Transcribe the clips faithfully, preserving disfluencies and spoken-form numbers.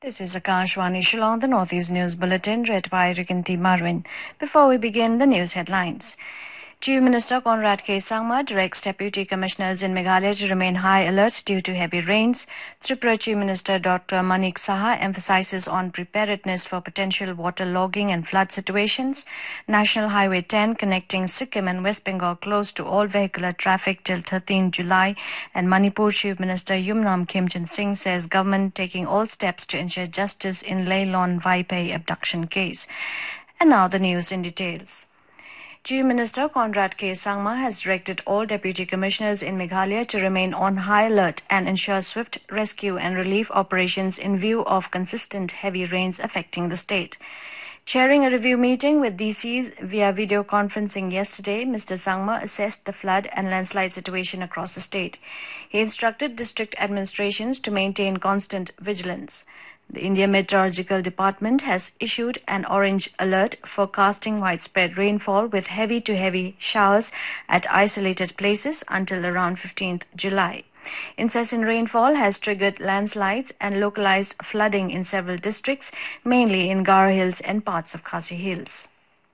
This is Akashwani Shillong, the Northeast News Bulletin, read by Rikinti Marwin. Before we begin, the news headlines. Chief Minister Conrad K. Sangma directs Deputy Commissioners in Meghalaya to remain high alert due to heavy rains. Tripura Chief Minister Doctor Manik Saha emphasizes on preparedness for potential waterlogging and flood situations. National Highway ten connecting Sikkim and West Bengal closed to all vehicular traffic till thirteenth July. And Manipur Chief Minister Yumnam Khemchand Singh says government taking all steps to ensure justice in Leilon Vaipei abduction case. And now the news in details. Chief Minister Conrad K. Sangma has directed all Deputy Commissioners in Meghalaya to remain on high alert and ensure swift rescue and relief operations in view of consistent heavy rains affecting the state. Chairing a review meeting with D Cs via video conferencing yesterday, Mister Sangma assessed the flood and landslide situation across the state. He instructed district administrations to maintain constant vigilance. The India Meteorological Department has issued an orange alert forecasting widespread rainfall with heavy to heavy showers at isolated places until around fifteenth July. Incessant rainfall has triggered landslides and localized flooding in several districts, mainly in Garo Hills and parts of Khasi Hills.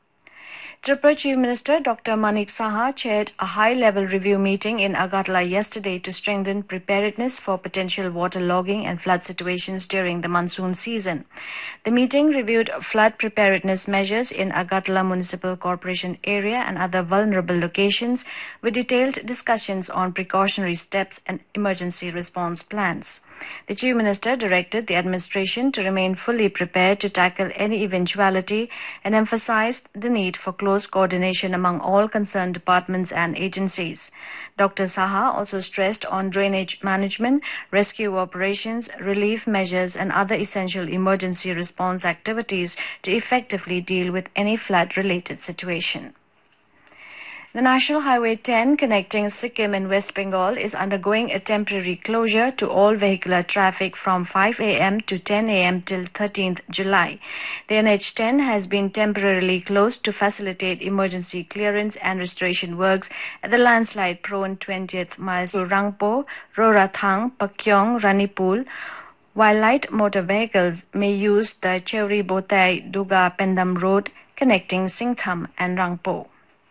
Tripura Chief Minister Doctor Manik Saha chaired a high-level review meeting in Agartala yesterday to strengthen preparedness for potential waterlogging and flood situations during the monsoon season. The meeting reviewed flood preparedness measures in Agartala Municipal Corporation area and other vulnerable locations, with detailed discussions on precautionary steps and emergency response plans. The Chief Minister directed the administration to remain fully prepared to tackle any eventuality and emphasized the need for close coordination among all concerned departments and agencies. Doctor Saha also stressed on drainage management, rescue operations, relief measures and other essential emergency response activities to effectively deal with any flood-related situation. The National Highway ten connecting Sikkim and West Bengal is undergoing a temporary closure to all vehicular traffic from five a m to ten a m till thirteenth July. The N H ten has been temporarily closed to facilitate emergency clearance and restoration works at the landslide-prone twentieth miles to Rangpo, Rorathang, Pakyong, Ranipul, while light motor vehicles may use the Chewri Botai Duga Pendam Road connecting Singtham and Rangpo.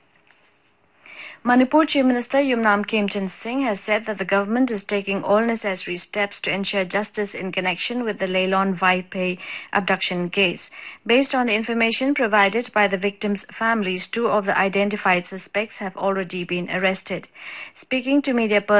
Manipur Chief Minister Yumnam Khemchand Singh has said that the government is taking all necessary steps to ensure justice in connection with the Leilon Vaipei abduction case. Based on the information provided by the victims' families, two of the identified suspects have already been arrested. Speaking to media persons,